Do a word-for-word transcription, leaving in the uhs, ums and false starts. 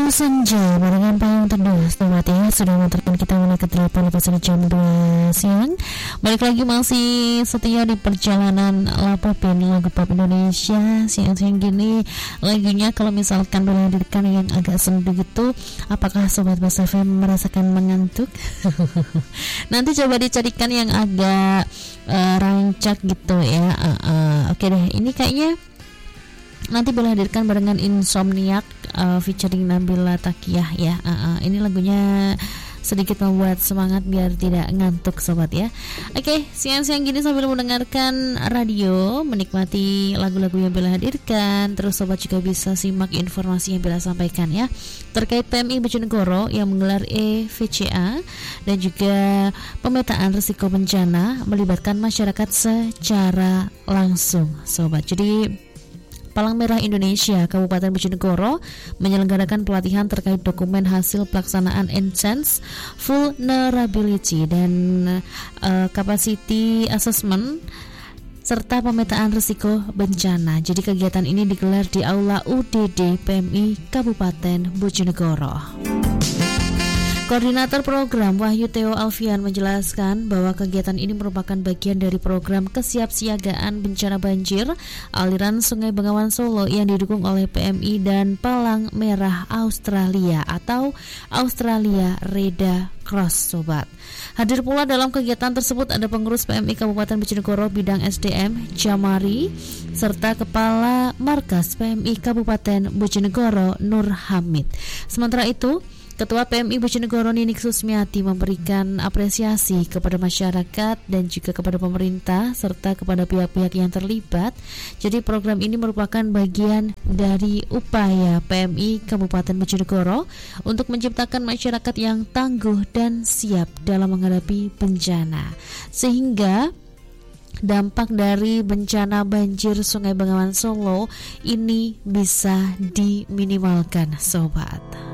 Senja barengan payung teduh sobat ya, sudah mengantarkan kita mulai ke delapan lepas jam dua siang. Balik lagi masih setia di perjalanan Lapopin lagu pop Indonesia. Siang-siang gini lagunya kalau misalkan boleh hadirkan yang agak sendu gitu, apakah sobat Bas F M merasakan mengantuk? Nanti coba dicarikan yang agak uh, rancak gitu ya. uh, uh, Oke deh, ini kayaknya nanti boleh hadirkan barengan Insomniac uh, featuring Nabila Takiyah ya. uh, uh, Ini lagunya sedikit membuat semangat biar tidak ngantuk sobat ya. Oke, siang-siang gini sambil mendengarkan radio, menikmati lagu-lagu yang Bella hadirkan, terus sobat juga bisa simak informasi yang Bella sampaikan ya terkait P M I Bojonegoro yang menggelar E V C A dan juga pemetaan risiko bencana melibatkan masyarakat secara langsung sobat. Jadi Palang Merah Indonesia Kabupaten Bojonegoro menyelenggarakan pelatihan terkait dokumen hasil pelaksanaan Enhanced Vulnerability dan uh, Capacity Assessment serta pemetaan risiko bencana. Jadi kegiatan ini digelar di Aula U D D P M I Kabupaten Bojonegoro. Koordinator program Wahyu Theo Alfian menjelaskan bahwa kegiatan ini merupakan bagian dari program kesiapsiagaan bencana banjir aliran Sungai Bengawan Solo yang didukung oleh P M I dan Palang Merah Australia atau Australia Red Cross sobat. Hadir pula dalam kegiatan tersebut ada pengurus P M I Kabupaten Bojonegoro bidang S D M Jamari serta Kepala Markas P M I Kabupaten Bojonegoro Nur Hamid. Sementara itu Ketua P M I Bojonegoro Ninik Susmiati memberikan apresiasi kepada masyarakat dan juga kepada pemerintah serta kepada pihak-pihak yang terlibat. Jadi program ini merupakan bagian dari upaya P M I Kabupaten Bojonegoro untuk menciptakan masyarakat yang tangguh dan siap dalam menghadapi bencana, sehingga dampak dari bencana banjir Sungai Bengawan Solo ini bisa diminimalkan sobat.